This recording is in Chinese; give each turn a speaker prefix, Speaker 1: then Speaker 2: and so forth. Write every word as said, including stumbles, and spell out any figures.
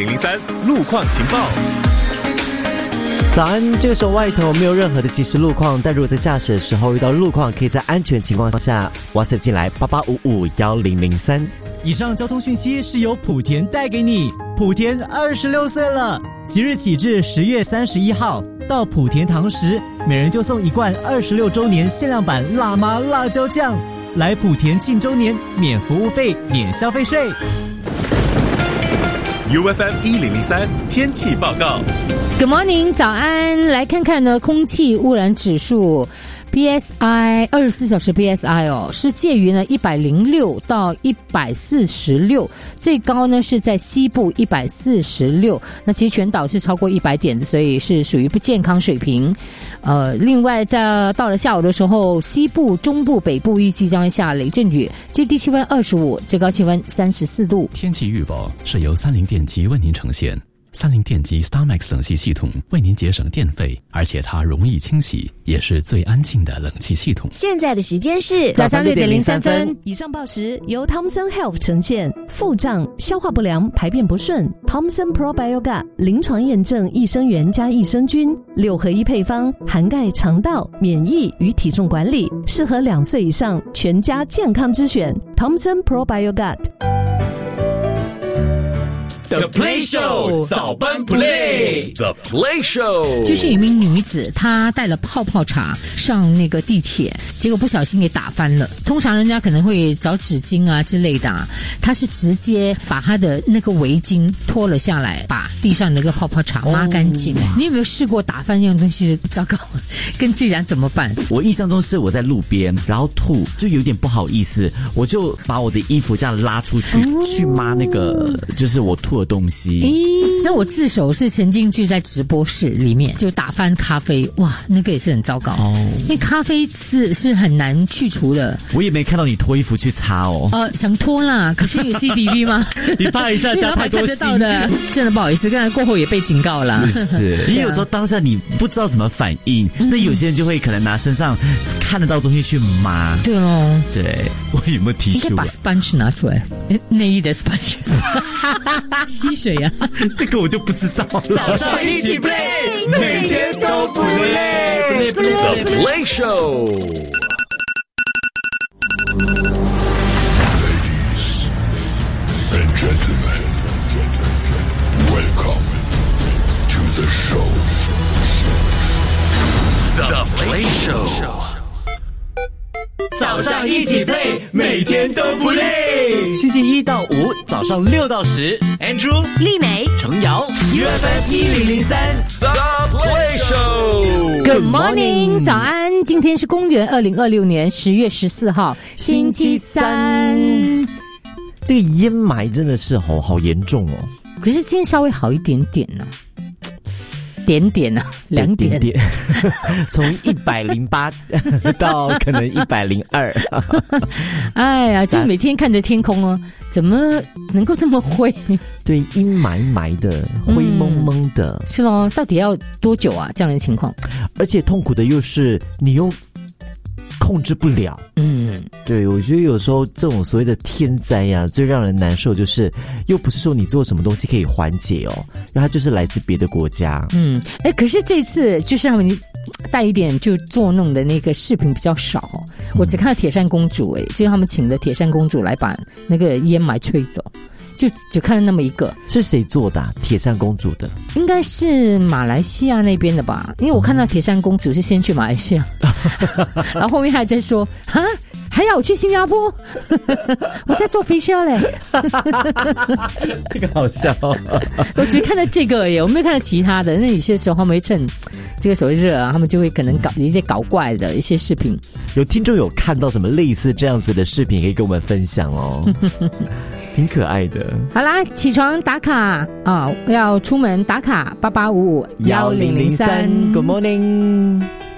Speaker 1: 零零三路况情报。
Speaker 2: 早安，这个时候外头没有任何的即时路况，但如果在驾驶的时候遇到路况，可以在安全情况下 WhatsApp 进来八八五五一零零三。
Speaker 3: 以上交通讯息是由莆田带给你。莆田二十六岁了，即日起至十月三十一号，到莆田堂食，每人就送一罐二十六周年限量版辣妈辣椒酱。来莆田庆周年，免服务费，免消费税。
Speaker 1: U F M 一零零三天气报告。
Speaker 4: Good morning， 早安！来看看呢，空气污染指数 P S I 二十四小时 P S I 哦，是介于呢一百零六到一百四十六，最高呢是在西部一百四十六。那其实全岛是超过一百点的，所以是属于不健康水平。呃，另外在到了下午的时候，西部、中部、北部预计将会下雷阵雨，最低气温二十五，最高气温三十四度。
Speaker 5: 天气预报是由三菱电机为您呈现。三菱电机 StarMax 冷气系统为您节省电费，而且它容易清洗，也是最安静的冷气系统。
Speaker 6: 现在的时间是
Speaker 4: 早上六点零三分。
Speaker 6: 以上报时由 Thomson Health 呈现。腹胀、消化不良、排便不顺 ，Thomson Probiotic 临床验证益生元加益生菌六合一配方，涵盖肠道、免疫与体重管理，适合两岁以上全家健康之选。Thomson Probiotic。The
Speaker 1: Play Show 早班 Play。The Play Show
Speaker 4: 就是有一名女子，她带了泡泡茶上那个地铁，结果不小心给打翻了。通常人家可能会找纸巾啊之类的啊，她是直接把她的那个围巾脱了下来，把地上那个泡泡茶抹干净。哦、你有没有试过打翻那种东西？糟糕，跟自己讲怎么办？
Speaker 2: 我印象中是我在路边，然后吐，就有点不好意思，我就把我的衣服这样拉出去，哦、去抹那个就是我吐的东西。
Speaker 4: 诶，那我自首是曾经就在直播室里面就打翻咖啡，哇，那个也是很糟糕哦。因为咖啡是是很难去除的。
Speaker 2: 我也没看到你脱衣服去擦哦。
Speaker 4: 呃，想脱啦，可是有 C C T V 吗？
Speaker 2: 你怕一下加太多心，
Speaker 4: 看得到的，真的不好意思，刚才过后也被警告了。
Speaker 2: 是，因为有时候当下你不知道怎么反应，嗯、那有些人就会可能拿身上看得到东西去抹。
Speaker 4: 对哦，
Speaker 2: 对，我有没有提示？
Speaker 4: 应该把 sponge 拿出来，内衣的 sponge。吸水啊，
Speaker 2: 这个我就不知道了。
Speaker 1: 早上一起 play， 每天都不累。The Play Show。
Speaker 7: Ladies and gentlemen, welcome to the show.
Speaker 1: The Play Show。早上一起 play， 每天都不累。
Speaker 3: 星期一到五早上六到十
Speaker 1: ，Andrew、
Speaker 4: 丽美、
Speaker 3: 程瑶
Speaker 1: ，U F M 一零零三 The Play Show。Good
Speaker 4: morning， 早安！今天是公元二零二六年十月十四号，星期三。
Speaker 2: 这个烟霾真的是好好严重哦。
Speaker 4: 可是今天稍微好一点点呢、啊。点点啊，两点
Speaker 2: 点，从一百零八到可能一百零二。
Speaker 4: 哎呀，就每天看着天空哦，怎么能够这么灰？
Speaker 2: 对，阴霾霾的，灰蒙蒙的。
Speaker 4: 嗯、是咯，到底要多久啊？这样的情况，
Speaker 2: 而且痛苦的又是你又控制不了。嗯，对，我觉得有时候这种所谓的天灾呀、啊，最让人难受就是，又不是说你做什么东西可以缓解哦，因为它就是来自别的国家。
Speaker 4: 嗯，哎，可是这次就是他们带一点就作弄的那个视频比较少、哦，我只看到铁扇公主，哎，就是他们请的铁扇公主来把那个烟霾吹走。就只看到那么一个。
Speaker 2: 是谁做的、啊？铁扇公主的？
Speaker 4: 应该是马来西亚那边的吧，因为我看到铁扇公主是先去马来西亚，然后后面还在说哈，还要我去新加坡，我在做 facial 嘞，
Speaker 2: 这个好笑、哦。
Speaker 4: 我只看到这个而已，我没有看到其他的。那有些时候他们会趁这个所谓热啊，他们就会可能搞一些搞怪的一些视频。
Speaker 2: 有听众有看到什么类似这样子的视频，可以跟我们分享哦。挺可爱的。
Speaker 4: 好啦，起床打卡啊、哦！要出门打卡，八八五五幺零零三。
Speaker 2: Good morning。